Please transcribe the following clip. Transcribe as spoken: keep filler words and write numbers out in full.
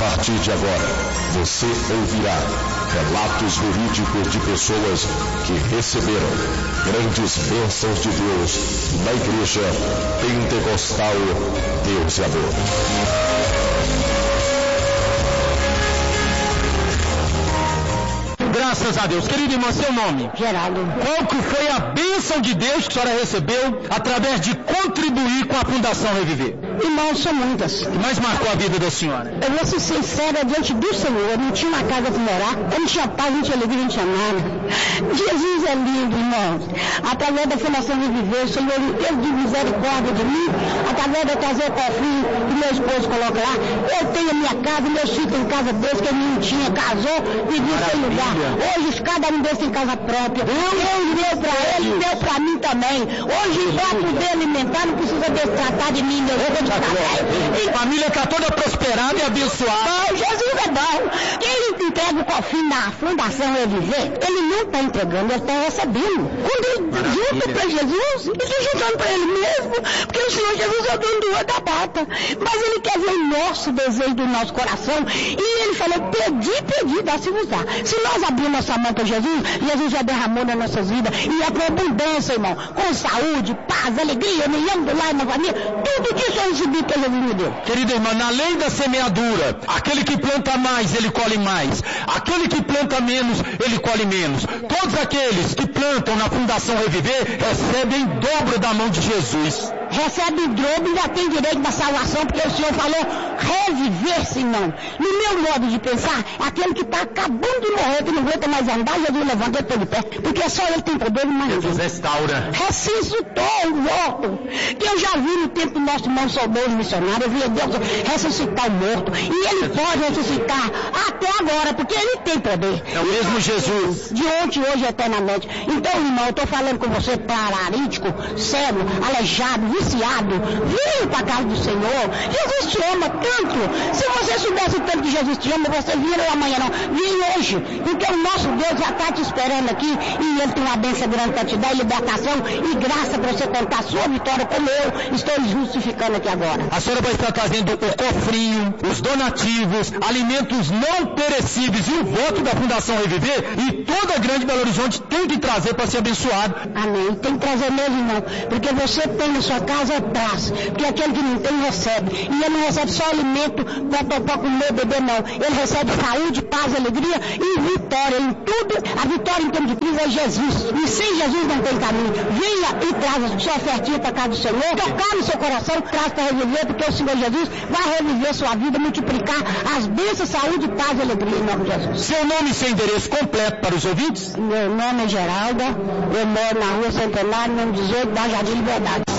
partir de agora, você ouvirá relatos verídicos de pessoas que receberam grandes bênçãos de Deus na Igreja Pentecostal Deus e Amor. Graças a Deus. Querido irmão, seu nome? Geraldo. Qual que foi a bênção de Deus que a senhora recebeu através de contribuir com a Fundação Reviver? Irmão, são muitas. O que mais marcou a vida da senhora? Eu vou ser sincera diante do Senhor. Eu não tinha uma casa para morar, eu não tinha paz, não tinha alegria, não tinha nada. Jesus é lindo, irmão. Através da Fundação Reviver, o Senhor teve de misericórdia de mim, através de eu trazer o cofrinho que meu esposo coloca lá. Eu tenho a minha casa, meus filhos têm casa deles, que ele não tinha, casou, vivia sem lugar. Hoje cada um deles tem casa própria. Deus deu para ele, deu para mim também. Hoje, para poder alimentar, não precisa tratar de mim, meu Deus. A família está toda prosperada e abençoada. Não, Jesus é bom. Quem entrega o cofrinho da Fundação Reviver, ele não está entregando, ele está recebendo. Quando ele junta para Jesus, ele está juntando para ele mesmo, porque o Senhor Jesus é o dono do ouro da bata. Mas ele quer ver o nosso desejo do nosso coração. E ele falou, pedi, pedi, dá-se-vos dar. Se nós abrirmos nossa mão para Jesus, Jesus já derramou nas nossas vidas. E é com abundância, irmão. Com saúde, paz, alegria, união do lar, na família. Tudo isso eu recebi que Jesus me deu. Querida irmã, na lei da semeadura, aquele que planta mais, ele colhe mais. Aquele que planta menos, ele colhe menos. Todos aqueles que plantam na Fundação Reviver, recebem em dobro da mão de Jesus. Recebe o dobro e já tem direito da salvação, porque o Senhor falou reviver, senão. No meu modo de pensar, aquele que está acabando de morrer, que não aguenta mais andar, Jesus levanta ele de pé, porque só ele tem poder, mas Jesus restaura. Ressuscitou o morto, que eu já vi no tempo do nosso irmão Soldado missionário, eu vi Deus ressuscitar o morto, e ele pode ressuscitar até agora, porque ele tem poder. É o mesmo Jesus. De ontem, hoje, eternamente. Então, irmão, eu estou falando com você, paralítico, cego, aleijado, viciado, vem para a casa do Senhor. Jesus te ama tanto. Se você soubesse o tanto que Jesus te ama, você vinha amanhã não. Vem hoje. Porque o nosso Deus já está te esperando aqui e Ele tem uma bênção grande para te dar, e libertação e graça para você contar a sua vitória, como eu estou justificando aqui agora. A senhora vai estar trazendo o cofrinho, os donativos, alimentos não perecíveis e o voto da Fundação Reviver, e toda a grande Belo Horizonte tem que trazer para ser abençoado. Amém. Tem que trazer mesmo, irmão. Porque você tem na sua casa traz, porque aquele que não tem recebe, e ele não recebe só alimento para comer, beber, não, ele recebe saúde, paz, alegria e vitória em tudo. A vitória em termos de Cristo é Jesus, e sem Jesus não tem caminho. Venha e traz a sua ofertinha para a casa do Senhor, tocar no seu coração, traz para reviver, porque o Senhor Jesus vai reviver sua vida, multiplicar as bênçãos, saúde, paz e alegria em nome de Jesus. Seu nome e seu endereço completo para os ouvintes? Meu nome é Geralda, eu moro na rua Centenário, número dezoito, da Jardim Liberdade.